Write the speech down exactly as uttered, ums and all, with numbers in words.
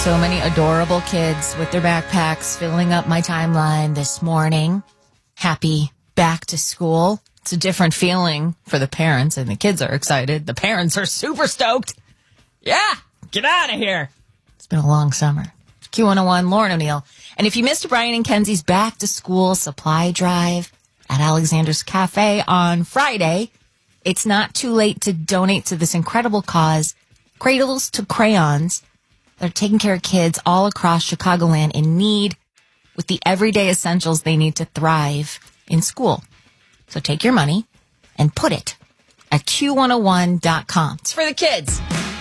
So many adorable kids with their backpacks filling up my timeline this morning. Happy back to school. It's a different feeling for the parents, and the kids are excited. The parents are super stoked. Yeah, get out of here. It's been a long summer. Q one oh one, Lauren O'Neill. And if you missed Brian and Kenzie's back to school supply drive at Alexander's Cafe on Friday, it's not too late to donate to this incredible cause, Cradles to Crayons. They're taking care of kids all across Chicagoland in need with the everyday essentials they need to thrive in school. So take your money and put it at Q one oh one dot com. It's for the kids.